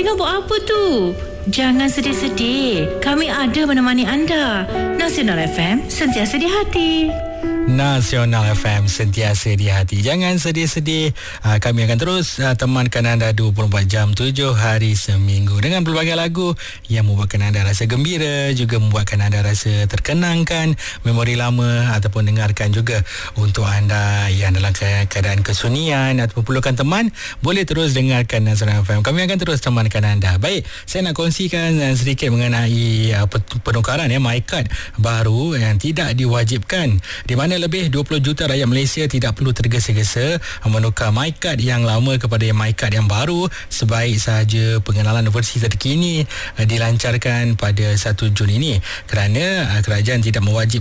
Nak buat apa tu? Jangan sedih-sedih. Kami ada menemani anda. Nasional FM, sentiasa di hati. Nasional FM, sentiasa di hati. Jangan sedih-sedih. Kami akan terus temankan anda 24 jam 7 hari seminggu dengan pelbagai lagu yang membuatkan anda rasa gembira, juga membuatkan anda rasa terkenangkan memori lama, ataupun dengarkan juga untuk anda yang dalam keadaan kesunyian ataupun perlukan teman, boleh terus dengarkan Nasional FM. Kami akan terus temankan anda. Baik, saya nak kongsikan sedikit mengenai penukaran MyCard baru yang tidak diwajibkan, di mana lebih 20 juta rakyat Malaysia tidak perlu tergesa-gesa menukar MyCard yang lama kepada MyCard yang baru. Sebaik sahaja pengenalan versi terkini dilancarkan pada 1 Jun ini, kerana kerajaan tidak mewajibkan